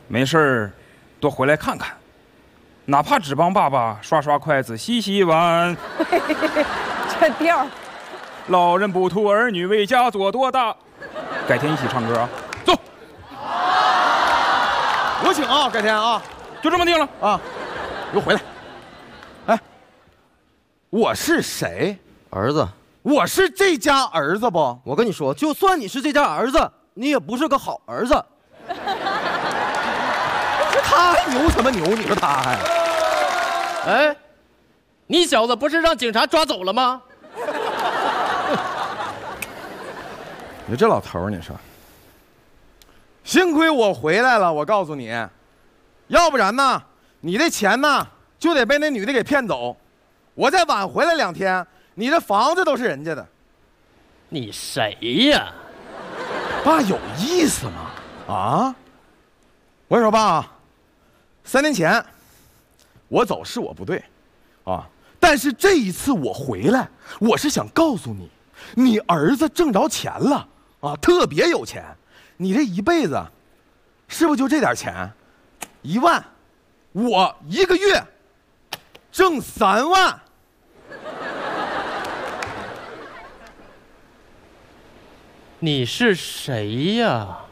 没事儿多回来看看，哪怕只帮爸爸刷刷筷子、洗洗碗。 这调儿， 老人不图儿女为家做多大。改天一起唱歌啊！走， 有请啊，改天啊， 就这么定了啊！给我回来！哎，我是谁？ 儿子， 我是这家儿子不？ 我跟你说，就算你是这家儿子，你也不是个好儿子。 他还牛什么牛？你说他还？ 哎，你小子不是让警察抓走了吗？ 你这老头儿，你说，幸亏我回来了，我告诉你，要不然呢，你的钱呢就得被那女的给骗走，我再晚回来2天，你这房子都是人家的。 你谁呀？ 爸有意思吗？啊？我跟你说，爸，3年前我走是我不对，啊，但是这一次我回来，我是想告诉你，你儿子挣着钱了啊，特别有钱。你这一辈子，是不是就这点钱？1万，我1个月挣3万。 你是谁呀？